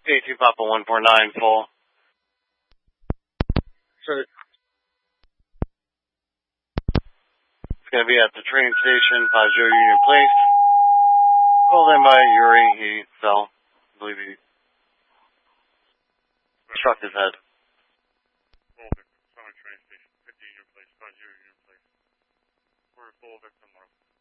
A2 Papa 149 full. So it's going to be at the train station, 50 Union Place. Called in by Yuri. He fell. I believe he struck his head. Full victim, Summit train station, 50 Union Place, 50 Union Place. We're full victim,